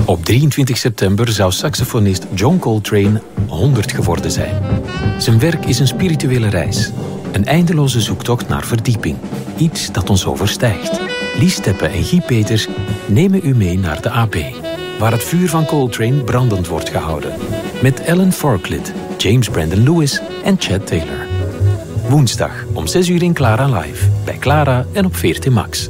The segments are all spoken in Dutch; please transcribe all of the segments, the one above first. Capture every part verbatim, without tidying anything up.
Op drieëntwintig september zou saxofonist John Coltrane honderd geworden zijn. Zijn werk is een spirituele reis. Een eindeloze zoektocht naar verdieping. Iets dat ons overstijgt. Lies Teppe en Guy Peters nemen u mee naar de A B, waar het vuur van Coltrane brandend wordt gehouden. Met Ellen Forklid, James Brandon Lewis en Chad Taylor. Woensdag om zes uur in Clara Live. Bij Clara en op V R T Max.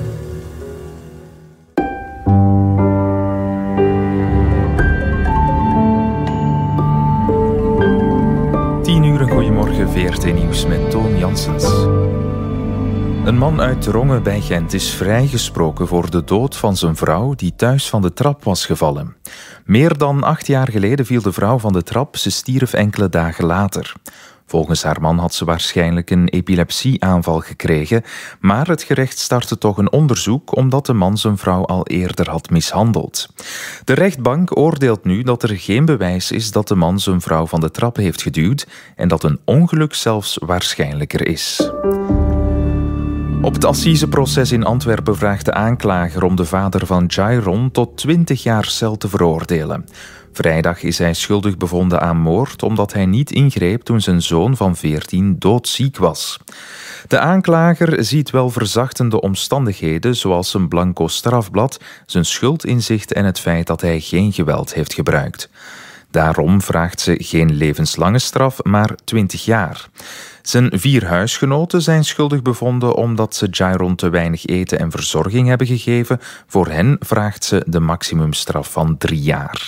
tien uur, goedemorgen, V R T Nieuws met Toon Janssens. Een man uit Rongen bij Gent is vrijgesproken voor de dood van zijn vrouw die thuis van de trap was gevallen. Meer dan acht jaar geleden viel de vrouw van de trap, ze stierf enkele dagen later. Volgens haar man had ze waarschijnlijk een epilepsieaanval gekregen, maar het gerecht startte toch een onderzoek omdat de man zijn vrouw al eerder had mishandeld. De rechtbank oordeelt nu dat er geen bewijs is dat de man zijn vrouw van de trap heeft geduwd en dat een ongeluk zelfs waarschijnlijker is. Op het assiseproces in Antwerpen vraagt de aanklager om de vader van Jairon tot twintig jaar cel te veroordelen. Vrijdag is hij schuldig bevonden aan moord omdat hij niet ingreep toen zijn zoon van veertien doodziek was. De aanklager ziet wel verzachtende omstandigheden zoals een blanco strafblad, zijn schuldinzicht en het feit dat hij geen geweld heeft gebruikt. Daarom vraagt ze geen levenslange straf, maar twintig jaar. Zijn vier huisgenoten zijn schuldig bevonden omdat ze Jairon te weinig eten en verzorging hebben gegeven. Voor hen vraagt ze de maximumstraf van drie jaar.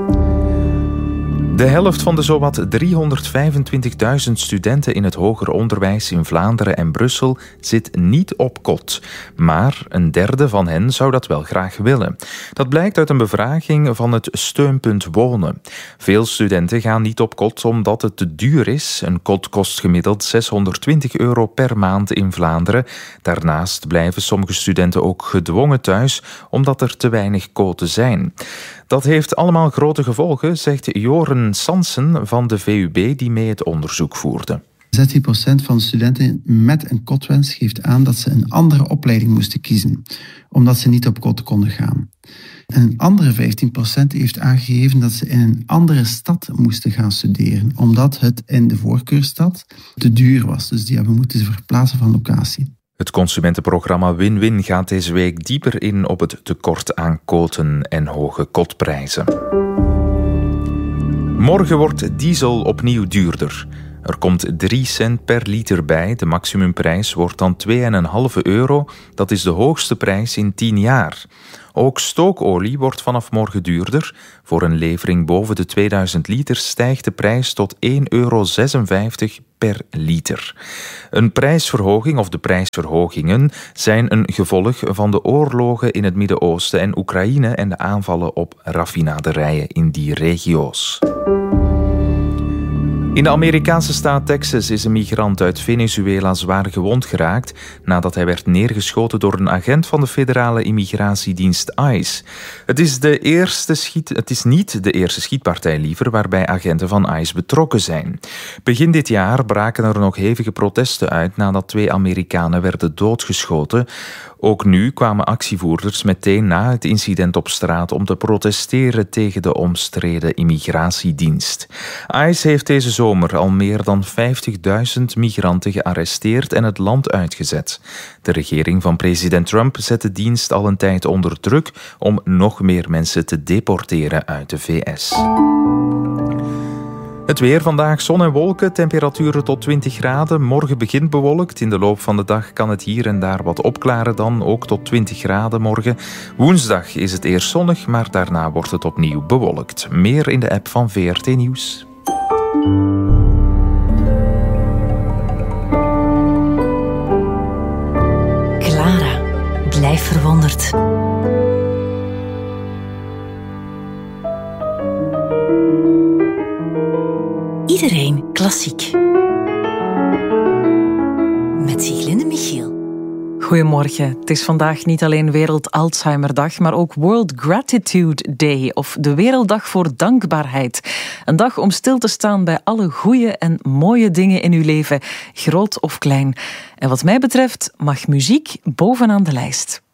De helft van de zowat driehonderdvijfentwintigduizend studenten in het hoger onderwijs in Vlaanderen en Brussel zit niet op kot. Maar een derde van hen zou dat wel graag willen. Dat blijkt uit een bevraging van het Steunpunt Wonen. Veel studenten gaan niet op kot omdat het te duur is. Een kot kost gemiddeld zeshonderdtwintig euro per maand in Vlaanderen. Daarnaast blijven sommige studenten ook gedwongen thuis omdat er te weinig koten zijn. Dat heeft allemaal grote gevolgen, zegt Joren Sansen van de V U B die mee het onderzoek voerde. zestien procent van de studenten met een kotwens geeft aan dat ze een andere opleiding moesten kiezen, omdat ze niet op kot konden gaan. En een andere vijftien procent heeft aangegeven dat ze in een andere stad moesten gaan studeren, omdat het in de voorkeurstad te duur was. Dus die hebben moeten verplaatsen van locatie. Het consumentenprogramma Win-Win gaat deze week dieper in op het tekort aan koten en hoge kotprijzen. Morgen wordt diesel opnieuw duurder. Er komt drie cent per liter bij. De maximumprijs wordt dan twee komma vijf euro. Dat is de hoogste prijs in tien jaar. Ook stookolie wordt vanaf morgen duurder. Voor een levering boven de tweeduizend liter stijgt de prijs tot één komma zesenvijftig euro per liter. Een prijsverhoging of de prijsverhogingen zijn een gevolg van de oorlogen in het Midden-Oosten en Oekraïne en de aanvallen op raffinaderijen in die regio's. In de Amerikaanse staat Texas is een migrant uit Venezuela zwaar gewond geraakt nadat hij werd neergeschoten door een agent van de federale immigratiedienst ICE. Het is, de eerste schiet, het is niet de eerste schietpartij liever waarbij agenten van ICE betrokken zijn. Begin dit jaar braken er nog hevige protesten uit nadat twee Amerikanen werden doodgeschoten. Ook nu kwamen actievoerders meteen na het incident op straat om te protesteren tegen de omstreden immigratiedienst. ICE heeft deze zomer al meer dan vijftigduizend migranten gearresteerd en het land uitgezet. De regering van president Trump zet de dienst al een tijd onder druk om nog meer mensen te deporteren uit de V S. Het weer vandaag, zon en wolken, temperaturen tot twintig graden. Morgen begint bewolkt. In de loop van de dag kan het hier en daar wat opklaren dan, ook tot twintig graden morgen. Woensdag is het eerst zonnig, maar daarna wordt het opnieuw bewolkt. Meer in de app van V R T Nieuws. Clara, blijf verwonderd. Iedereen klassiek. Met Sieglinde Michiel. Goedemorgen. Het is vandaag niet alleen Wereld Alzheimerdag, maar ook World Gratitude Day, of de Werelddag voor Dankbaarheid. Een dag om stil te staan bij alle goede en mooie dingen in uw leven, groot of klein. En wat mij betreft mag muziek bovenaan de lijst.